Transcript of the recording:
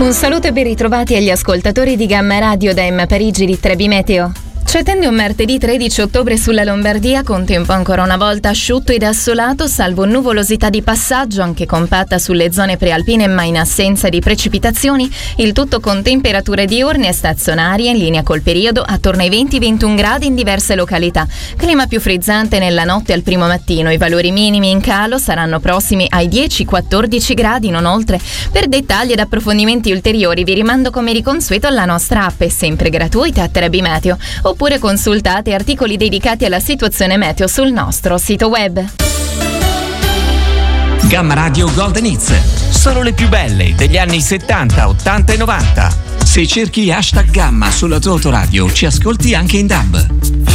Un saluto e ben ritrovati agli ascoltatori di Gamma Radio da Emma Parigi di Trebi Meteo. Ci attende un martedì 13 ottobre sulla Lombardia con tempo ancora una volta asciutto ed assolato, salvo nuvolosità di passaggio anche compatta sulle zone prealpine ma in assenza di precipitazioni, il tutto con temperature diurne e stazionarie in linea col periodo attorno ai 20-21 gradi in diverse località. Clima più frizzante nella notte al primo mattino, i valori minimi in calo saranno prossimi ai 10-14 gradi, non oltre. Per dettagli ed approfondimenti ulteriori vi rimando come di consueto alla nostra app, sempre gratuita, Trebi Meteo, oppure consultate articoli dedicati alla situazione meteo sul nostro sito web. Gamma Radio Golden Hits, solo le più belle degli anni 70, 80 e 90. Se cerchi #Gamma sulla tua autoradio ci ascolti anche in DAB.